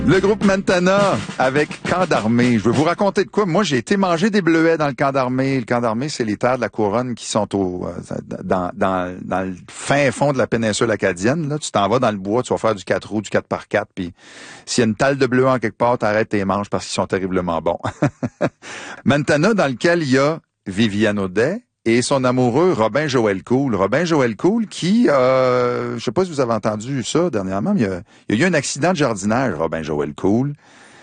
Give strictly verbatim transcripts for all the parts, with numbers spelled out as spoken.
Le groupe Mentana avec Camp d'Armée. Je veux vous raconter de quoi. Moi, j'ai été manger des bleuets dans le Camp d'Armée. Le Camp d'Armée, c'est les terres de la Couronne qui sont au dans, dans, dans le fin fond de la péninsule acadienne. Là, tu t'en vas dans le bois, tu vas faire du quatre roues, du quatre par quatre, puis s'il y a une talle de bleuets en quelque part, t'arrêtes tes manches parce qu'ils sont terriblement bons. Mentana, dans lequel il y a Viviane Audet et son amoureux Robin Joël Cool. Robin Joël Cool qui, euh, je sais pas si vous avez entendu ça dernièrement, mais il y a, il y a eu un accident de jardinage, Robin Joël Cool.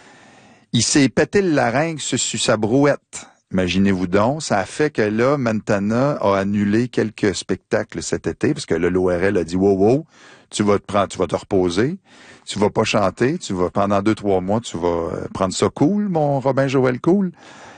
Il s'est pété le larynx sur sa brouette. Imaginez-vous donc, ça a fait que là, Mentana a annulé quelques spectacles cet été, parce que là, l'O R L a dit, wow, wow, tu vas te prendre, tu vas te reposer, tu vas pas chanter, tu vas, pendant deux, trois mois, tu vas prendre ça cool, mon Robin Joël Cool.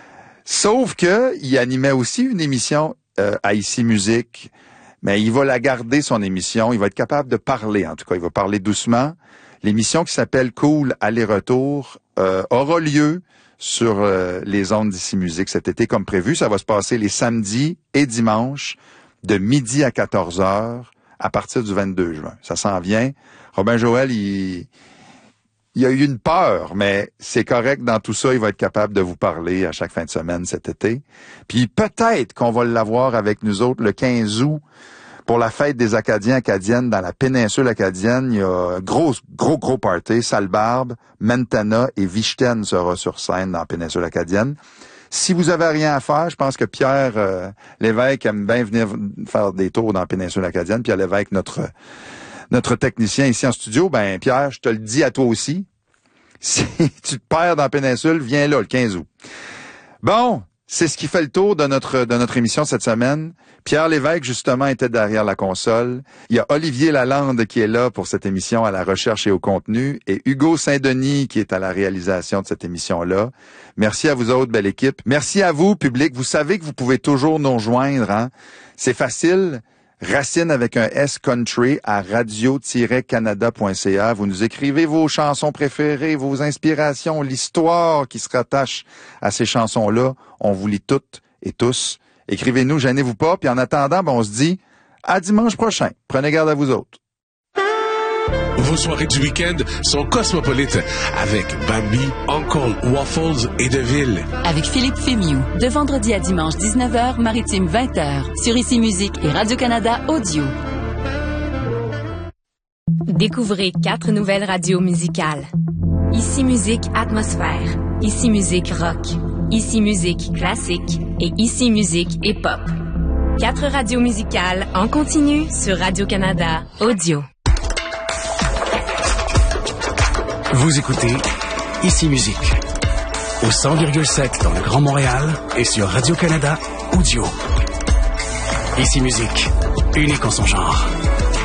Sauf que il animait aussi une émission euh, à Ici Musique, mais il va la garder, son émission. Il va être capable de parler, en tout cas. Il va parler doucement. L'émission qui s'appelle Cool Aller-Retour euh, aura lieu sur euh, les ondes d'Ici Musique cet été, comme prévu. Ça va se passer les samedis et dimanches, de midi à quatorze heures, à partir du vingt-deux juin. Ça s'en vient. Robin Joël, il... Il y a eu une peur, mais c'est correct dans tout ça. Il va être capable de vous parler à chaque fin de semaine cet été. Puis peut-être qu'on va l'avoir avec nous autres le quinze août pour la fête des Acadiens Acadiennes dans la péninsule acadienne. Il y a gros, gros, gros party. Salbarbe, Mentana et Vichten sera sur scène dans la péninsule acadienne. Si vous avez rien à faire, je pense que Pierre euh, Lévesque aime bien venir faire des tours dans la péninsule acadienne. Pierre Lévesque, notre... Notre technicien ici en studio, ben Pierre, je te le dis à toi aussi. Si tu te perds dans la péninsule, viens là le quinze août. Bon, c'est ce qui fait le tour de notre de notre émission cette semaine. Pierre Lévesque, justement, était derrière la console. Il y a Olivier Lalande qui est là pour cette émission à la recherche et au contenu, et Hugo Saint-Denis qui est à la réalisation de cette émission-là. Merci à vous autres, belle équipe. Merci à vous, public. Vous savez que vous pouvez toujours nous rejoindre, hein? C'est facile. Racine avec un S country à radio tiret canada point c a. Vous nous écrivez vos chansons préférées, vos inspirations, l'histoire qui se rattache à ces chansons-là. On vous lit toutes et tous. Écrivez-nous, gênez-vous pas. Puis en attendant, ben on se dit à dimanche prochain. Prenez garde à vous autres. Vos soirées du week-end sont cosmopolites avec Bambi, Uncle, Waffles et Deville. Avec Philippe Fémiou, de vendredi à dimanche dix-neuf heures, maritime vingt heures, sur Ici Musique et Radio-Canada Audio. Découvrez quatre nouvelles radios musicales. Ici Musique Atmosphère, Ici Musique Rock, Ici Musique Classique et Ici Musique Hip-Hop. Quatre radios musicales en continu sur Radio-Canada Audio. Vous écoutez Ici Musique, au cent virgule sept dans le Grand Montréal et sur Radio-Canada Audio. Ici Musique, unique en son genre.